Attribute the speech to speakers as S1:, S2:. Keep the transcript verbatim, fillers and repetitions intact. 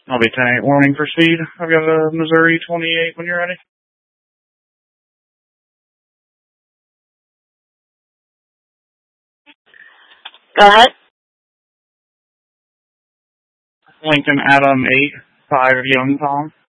S1: I'll be ten eight. Warning for speed. I've got a Missouri twenty-eight when you're ready.
S2: Go ahead.
S1: Lincoln Adam eight, five Young Tom.